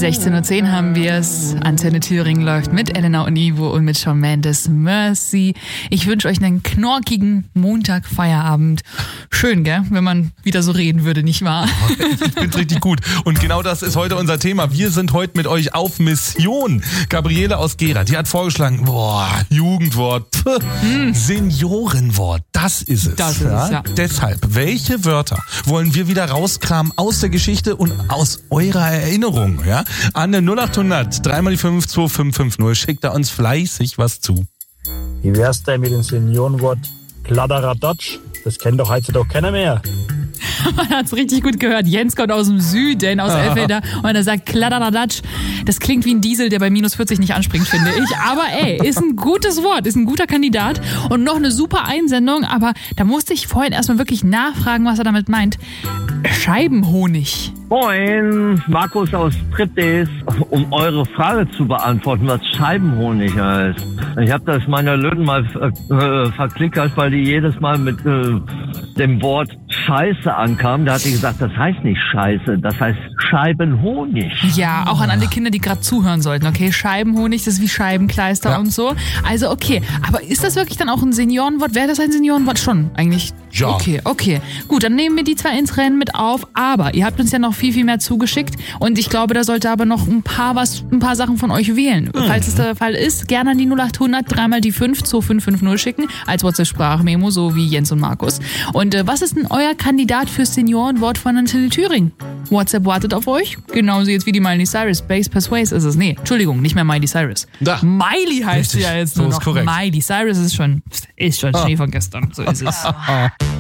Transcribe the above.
16.10 Uhr haben wir es. Antenne Thüringen läuft mit Elena und Ivo und mit Shawn Mendes Mercy. Ich wünsche euch einen knorkigen Montagfeierabend. Schön, gell? Wenn man wieder so reden würde, nicht wahr? Ich find's richtig gut. Und genau das ist heute unser Thema. Wir sind heute mit euch auf Mission. Gabriele aus Gera, die hat vorgeschlagen, Jugendwort, Seniorenwort, das ist es. Das ist es, ja. Deshalb, welche Wörter wollen wir wieder rauskramen aus der Geschichte und aus eurer Erinnerung? Ja? An der 0800 3x5 2550 schickt er uns fleißig was zu. Wie wär's denn mit dem Seniorenwort Kladderadatsch? Das kennt doch heutzutage keiner mehr. Man hat's richtig gut gehört. Jens kommt aus dem Süden, aus Elfelder, und er sagt Kladderadatsch. Das klingt wie ein Diesel, der bei minus 40 nicht anspringt, finde ich. Aber ist ein gutes Wort, ist ein guter Kandidat und noch eine super Einsendung. Aber da musste ich vorhin erstmal wirklich nachfragen, was er damit meint. Scheibenhonig. Moin, Markus aus Triptis. Um eure Frage zu beantworten, was Scheibenhonig heißt. Ich habe das meiner Löten mal verklickert, weil die jedes Mal mit dem Wort Scheiße ankam. Da hat die gesagt, das heißt nicht Scheiße, das heißt Scheibenhonig. Ja, auch an alle Kinder, die gerade zuhören sollten. Okay, Scheibenhonig, das ist wie Scheibenkleister und so. Also okay, aber ist das wirklich dann auch ein Seniorenwort? Wäre das ein Seniorenwort schon eigentlich? Ja. Okay. Gut, dann nehmen wir die zwei ins Rennen mit auf. Aber ihr habt uns ja noch viel, viel mehr zugeschickt. Und ich glaube, da sollte aber noch ein paar Sachen von euch wählen. Falls es der Fall ist, gerne an die 0800 3x5 2550 schicken. Als WhatsApp-Sprachmemo, so wie Jens und Markus. Und was ist denn euer Kandidat fürs Seniorenwort von Antenne Thüringen? WhatsApp wartet auf euch. Genauso jetzt wie die Miley Cyrus. Base Persuase ist es. Nee, Entschuldigung, nicht mehr Miley Cyrus. Da. Miley heißt sie ja jetzt nur so noch. ist korrekt. Miley Cyrus ist schon Schnee von gestern. So ist es.